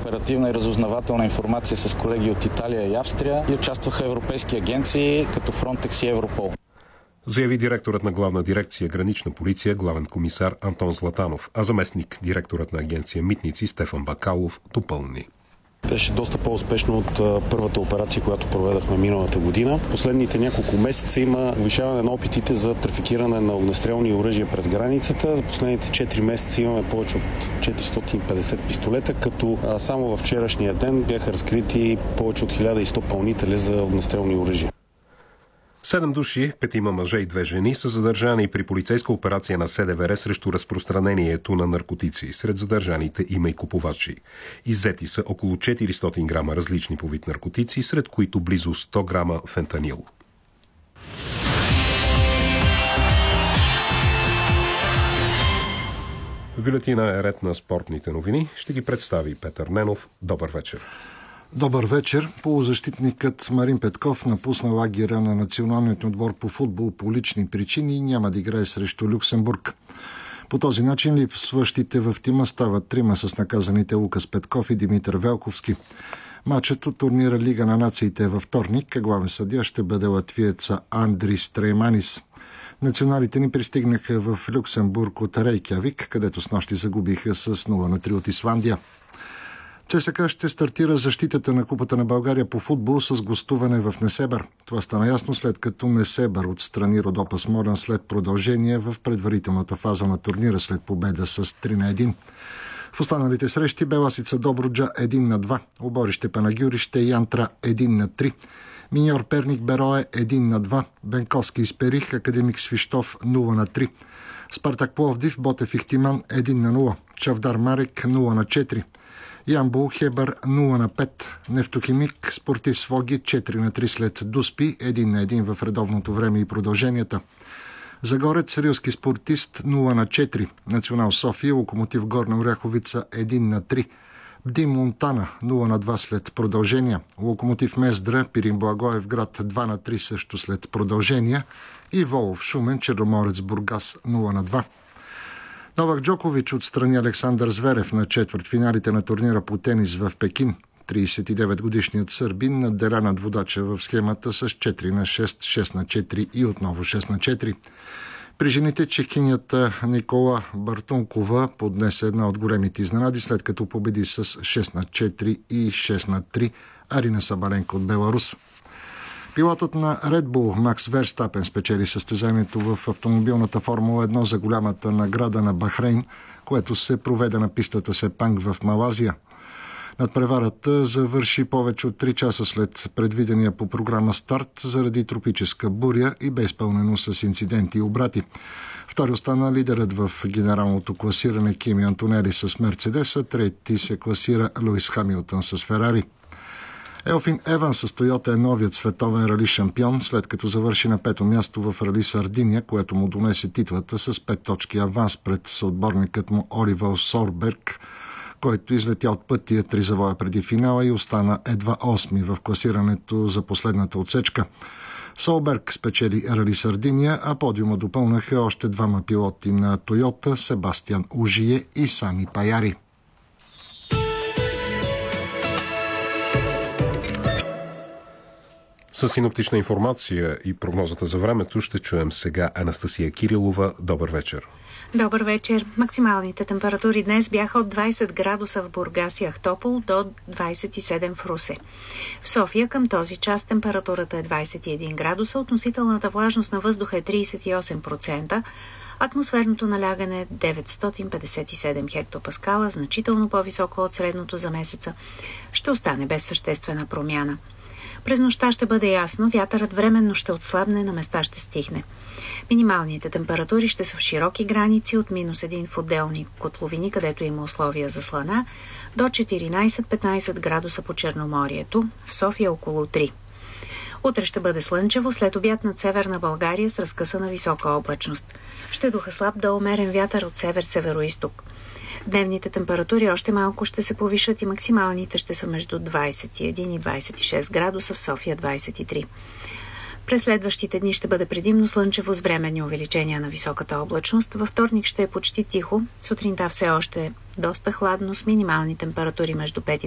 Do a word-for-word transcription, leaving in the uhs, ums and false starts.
оперативна и разузнавателна информация с колеги от Италия и Австрия и участваха европейски агенции като Frontex и Европол. Заяви директорът на главна дирекция Гранична полиция, главен комисар Антон Златанов, а заместник директорът на агенция Митници Стефан Бакалов допълни. Беше доста по-успешно от първата операция, която проведахме миналата година. Последните няколко месеца има повишаване на опитите за трафикиране на огнестрелни оръжия през границата. За последните четири месеца имаме повече от четиристотин и петдесет пистолета, като само във вчерашния ден бяха разкрити повече от хиляда и сто пълнители за огнестрелни оръжия. Седем души, петима мъже и две жени, са задържани при полицейска операция на СДВР срещу разпространението на наркотици. Сред задържаните има и купувачи. Иззети са около четиристотин грама различни по вид наркотици, сред които близо сто грама фентанил. В бюлетина е ред на спортните новини. Ще ги представи Петър Ненов. Добър вечер. Добър вечер. Полузащитникът Марин Петков напусна лагера на националният отбор по футбол по лични причини и няма да играе срещу Люксембург. По този начин липсващите в тима стават трима с наказаните Лукас Петков и Димитър Велковски. Матчът от турнира Лига на нациите е във вторник, а главен съдия ще бъде латвиеца Андрис Трейманис. Националите ни пристигнаха в Люксембург от Рейкявик, където снощи загубиха с нула на три от Исландия. ЦСКА ще стартира защитата на Купата на България по футбол с гостуване в Несебър. Това стана ясно след като Несебър отстрани Родопа Смолян след продължение в предварителната фаза на турнира след победа с три на едно. В останалите срещи Беласица Добруджа едно на два, Оборище Панагюрище Янтра едно на три, Миньор Перник Берое едно на два, Бенковски Исперих Академик Свищов нула на три, Спартак Пловдив Ботев Ихтиман едно на нула, Чавдар Марек нула на четири, Ямбол Хебър нула на пет, Нефтохимик Спортив Своги четири на три след Дуспи едно на едно в редовното време и продълженията. Загорец Рилски спортист нула на четири, Национал София Локомотив Горна Оряховица едно на три, Бдим Монтана нула на два след продължения, Локомотив Мездра Пирин Благоев град два на три също след продължения и Волов Шумен Черноморец Бургас нула на два. Новак Джокович отстрани Александър Зверев на четвъртфиналите на турнира по тенис в Пекин. тридесет и девет годишният сърбин надделя над водача в схемата с четири на шест, шест на четири и отново шест на четири. При жените чехинята Никола Бартункова поднесе една от големите изненади, след като победи с шест на четири и шест на три Арина Сабаленко от Беларус. Пилотът на Red Bull Макс Верстапен спечели състезанието в автомобилната Формула едно за голямата награда на Бахрейн, което се проведе на пистата Сепанг в Малазия. Надпреварата завърши повече от три часа след предвидения по програма старт заради тропическа буря и бе изпълнено с инциденти и обрати. Втори остана лидерът в генералното класиране Кими Антонели с Мерцедеса, трети се класира Луис Хамилтън с Ферари. Елфин Еванс с Тойота е новият световен рали шампион, след като завърши на пето място в рали Сардиния, което му донесе титлата с пет точки аванс пред съотборникът му Оливал Сорберг, който излетя от пътя три завоя преди финала и остана едва осми в класирането за последната отсечка. Солберг спечели рали Сардиния, а подиума допълнаха още двама пилоти на Тойота – Себастиан Ужие и Сами Паяри. С синоптична информация и прогнозата за времето ще чуем сега Анастасия Кирилова. Добър вечер. Добър вечер. Максималните температури днес бяха от двайсет градуса в Бургас и Ахтопол до двайсет и седем в Русе. В София към този час температурата е двайсет и един градуса, относителната влажност на въздуха е трийсет и осем процента, атмосферното налягане е деветстотин петдесет и седем хектопаскала, значително по-високо от средното за месеца. Ще остане без съществена промяна. През нощта ще бъде ясно, вятърът временно ще отслабне, на места ще стихне. Минималните температури ще са в широки граници от минус един в отделни котловини, където има условия за слана, до четиринайсет-петнайсет градуса по Черноморието, в София около три. Утре ще бъде слънчево, след обяд над северна България с разкъсана висока облачност. Ще духа слаб до умерен вятър от север-североизток. Дневните температури още малко ще се повишат и максималните ще са между двайсет и един и двайсет и шест градуса, в София двайсет и три. През следващите дни ще бъде предимно слънчево с временни увеличения на високата облачност. Във вторник ще е почти тихо, сутринта все още е доста хладно с минимални температури между пет и